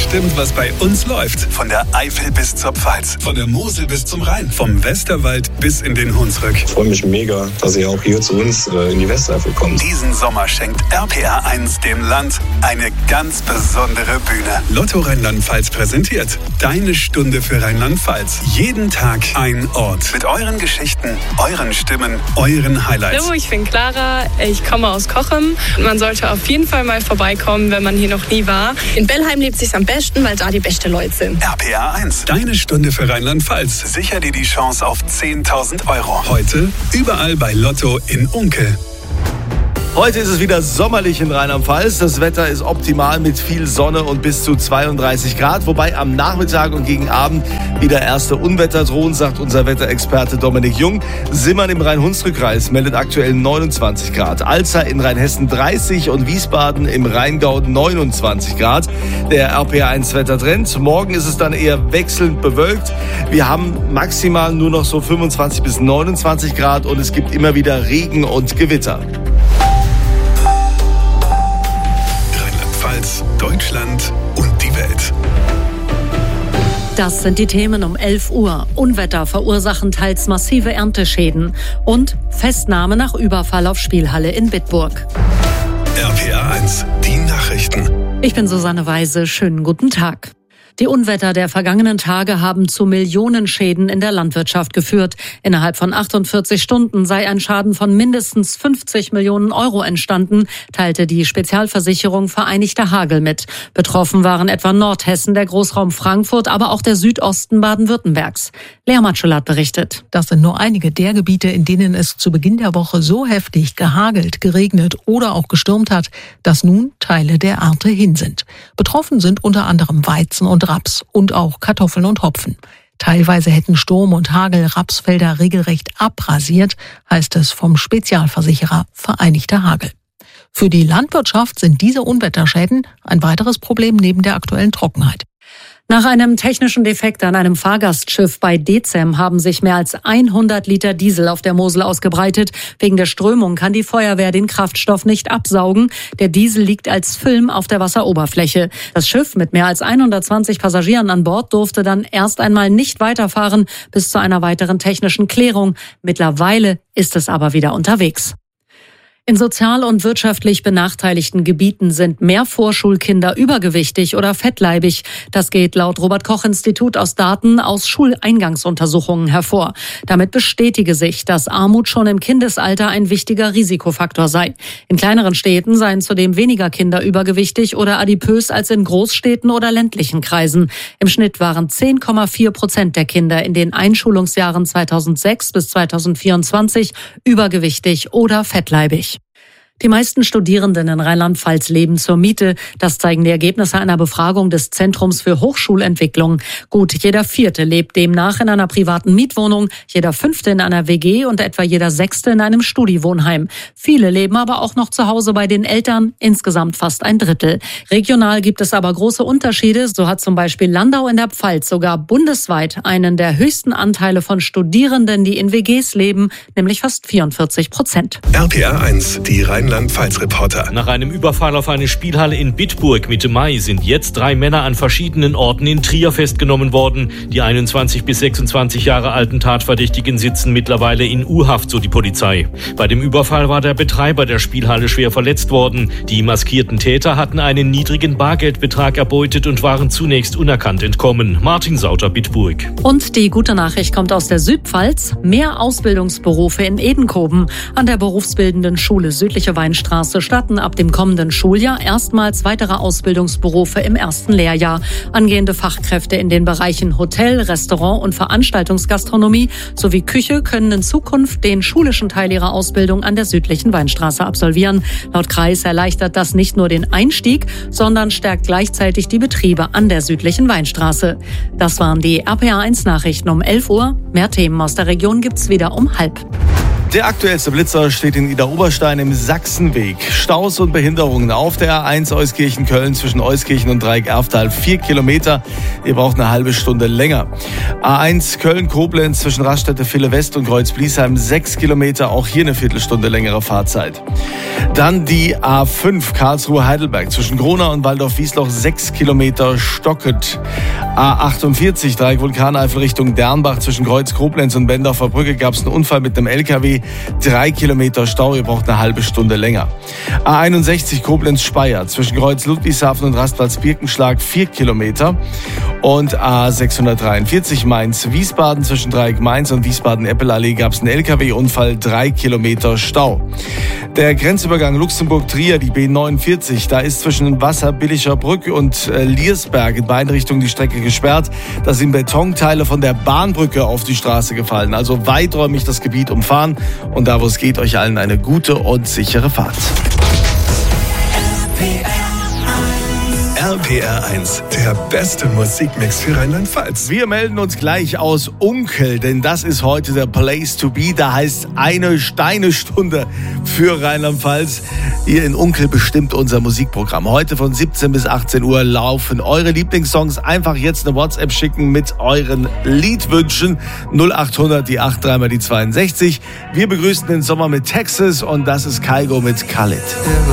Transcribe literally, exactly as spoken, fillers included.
bestimmt, was bei uns läuft. Von der Eifel bis zur Pfalz, von der Mosel bis zum Rhein, vom Westerwald bis in den Hunsrück. Ich freue mich mega, dass ihr auch hier zu uns äh, in die Westeifel kommt. Diesen Sommer schenkt R P R eins dem Land eine ganz besondere Bühne. Lotto Rheinland-Pfalz präsentiert Deine Stunde für Rheinland-Pfalz. Jeden Tag ein Ort. Mit euren Geschichten, euren Stimmen, euren Highlights. Hallo, ich bin Clara, ich komme aus Cochem. Man sollte auf jeden Fall mal vorbeikommen, wenn man hier noch nie war. In Bellheim lebt es sich am besten, weil da die besten Leute sind. R P R eins, Deine Stunde für Rheinland-Pfalz. Sicher dir die Chance auf zehntausend Euro. Heute überall bei Lotto in Unkel. Heute ist es wieder sommerlich in Rheinland-Pfalz. Das Wetter ist optimal mit viel Sonne und bis zu zweiunddreißig Grad. Wobei am Nachmittag und gegen Abend wieder erste Unwetter drohen, sagt unser Wetterexperte Dominik Jung. Simmern im Rhein-Hunsrück-Kreis meldet aktuell neunundzwanzig Grad. Alzer in Rheinhessen dreißig und Wiesbaden im Rheingau neunundzwanzig Grad. Der R P R eins Wettertrend. Morgen ist es dann eher wechselnd bewölkt. Wir haben maximal nur noch so fünfundzwanzig bis neunundzwanzig Grad und es gibt immer wieder Regen und Gewitter. Deutschland und die Welt. Das sind die Themen um elf Uhr. Unwetter verursachen teils massive Ernteschäden und Festnahme nach Überfall auf Spielhalle in Bitburg. R P R eins, die Nachrichten. Ich bin Susanne Weise. Schönen guten Tag. Die Unwetter der vergangenen Tage haben zu Millionenschäden in der Landwirtschaft geführt. Innerhalb von achtundvierzig Stunden sei ein Schaden von mindestens fünfzig Millionen Euro entstanden, teilte die Spezialversicherung Vereinigter Hagel mit. Betroffen waren etwa Nordhessen, der Großraum Frankfurt, aber auch der Südosten Baden-Württembergs. Lea Matschulat berichtet. Das sind nur einige der Gebiete, in denen es zu Beginn der Woche so heftig gehagelt, geregnet oder auch gestürmt hat, dass nun Teile der Ernte hin sind. Betroffen sind unter anderem Weizen und Raps und auch Kartoffeln und Hopfen. Teilweise hätten Sturm und Hagel Rapsfelder regelrecht abrasiert, heißt es vom Spezialversicherer Vereinigter Hagel. Für die Landwirtschaft sind diese Unwetterschäden ein weiteres Problem neben der aktuellen Trockenheit. Nach einem technischen Defekt an einem Fahrgastschiff bei Dezem haben sich mehr als hundert Liter Diesel auf der Mosel ausgebreitet. Wegen der Strömung kann die Feuerwehr den Kraftstoff nicht absaugen. Der Diesel liegt als Film auf der Wasseroberfläche. Das Schiff mit mehr als hundertzwanzig Passagieren an Bord durfte dann erst einmal nicht weiterfahren bis zu einer weiteren technischen Klärung. Mittlerweile ist es aber wieder unterwegs. In sozial und wirtschaftlich benachteiligten Gebieten sind mehr Vorschulkinder übergewichtig oder fettleibig. Das geht laut Robert-Koch-Institut aus Daten aus Schuleingangsuntersuchungen hervor. Damit bestätige sich, dass Armut schon im Kindesalter ein wichtiger Risikofaktor sei. In kleineren Städten seien zudem weniger Kinder übergewichtig oder adipös als in Großstädten oder ländlichen Kreisen. Im Schnitt waren zehn Komma vier Prozent der Kinder in den Einschulungsjahren zweitausendsechs bis zweitausendvierundzwanzig übergewichtig oder fettleibig. Die meisten Studierenden in Rheinland-Pfalz leben zur Miete. Das zeigen die Ergebnisse einer Befragung des Zentrums für Hochschulentwicklung. Gut jeder Vierte lebt demnach in einer privaten Mietwohnung, jeder Fünfte in einer W G und etwa jeder Sechste in einem Studiwohnheim. Viele leben aber auch noch zu Hause bei den Eltern, insgesamt fast ein Drittel. Regional gibt es aber große Unterschiede. So hat zum Beispiel Landau in der Pfalz sogar bundesweit einen der höchsten Anteile von Studierenden, die in W Gs leben, nämlich fast vierundvierzig Prozent. R P R eins, die Rheinland Rheinland-Pfalz-Reporter. Nach einem Überfall auf eine Spielhalle in Bitburg Mitte Mai sind jetzt drei Männer an verschiedenen Orten in Trier festgenommen worden. Die einundzwanzig bis sechsundzwanzig Jahre alten Tatverdächtigen sitzen mittlerweile in U-Haft, so die Polizei. Bei dem Überfall war der Betreiber der Spielhalle schwer verletzt worden. Die maskierten Täter hatten einen niedrigen Bargeldbetrag erbeutet und waren zunächst unerkannt entkommen. Martin Sauter, Bitburg. Und die gute Nachricht kommt aus der Südpfalz. Mehr Ausbildungsberufe in Edenkoben. An der berufsbildenden Schule Südliche Weinstraße starten ab dem kommenden Schuljahr erstmals weitere Ausbildungsberufe im ersten Lehrjahr. Angehende Fachkräfte in den Bereichen Hotel, Restaurant und Veranstaltungsgastronomie sowie Küche können in Zukunft den schulischen Teil ihrer Ausbildung an der Südlichen Weinstraße absolvieren. Laut Kreis erleichtert das nicht nur den Einstieg, sondern stärkt gleichzeitig die Betriebe an der Südlichen Weinstraße. Das waren die R P R eins Nachrichten um elf Uhr. Mehr Themen aus der Region gibt's wieder um halb. Der aktuellste Blitzer steht in Idar-Oberstein im Sachsenweg. Staus und Behinderungen auf der A eins Euskirchen-Köln zwischen Euskirchen und Dreieck-Erftal. Vier Kilometer. Ihr braucht eine halbe Stunde länger. A eins Köln-Koblenz zwischen Raststätte Ville West und Kreuz-Bliesheim. Sechs Kilometer. Auch hier eine Viertelstunde längere Fahrzeit. Dann die A fünf Karlsruhe-Heidelberg zwischen Gronau und Waldorf-Wiesloch. Sechs Kilometer stocket. A achtundvierzig Dreieck-Vulkaneifel Richtung Dernbach zwischen Kreuz-Koblenz und Bendorfer Brücke gab es einen Unfall mit einem L K W. Drei Kilometer Stau, ihr braucht eine halbe Stunde länger. A einundsechzig Koblenz-Speyer zwischen Kreuz Ludwigshafen und Rastplatz Birkenschlag. Vier Kilometer. Und A sechshundertdreiundvierzig Mainz-Wiesbaden zwischen Dreieck Mainz und Wiesbaden-Eppelallee gab es einen L K W-Unfall. Drei Kilometer Stau. Der Grenzübergang Luxemburg-Trier, die B neunundvierzig, da ist zwischen Wasserbilliger Brücke und äh, Liersberg in beiden Richtungen die Strecke gesperrt. Da sind Betonteile von der Bahnbrücke auf die Straße gefallen. Also weiträumig das Gebiet umfahren und da, wo es geht, euch allen eine gute und sichere Fahrt. R P R eins, der beste Musikmix für Rheinland-Pfalz. Wir melden uns gleich aus Unkel, denn das ist heute der Place to be. Da heißt eine Steinestunde für Rheinland-Pfalz. Ihr in Unkel bestimmt unser Musikprogramm. Heute von siebzehn bis achtzehn Uhr laufen eure Lieblingssongs. Einfach jetzt eine WhatsApp schicken mit euren Liedwünschen. null achthundert, die acht, dreimal die zweiundsechzig. Wir begrüßen den Sommer mit Texas und das ist Kygo mit Khalid.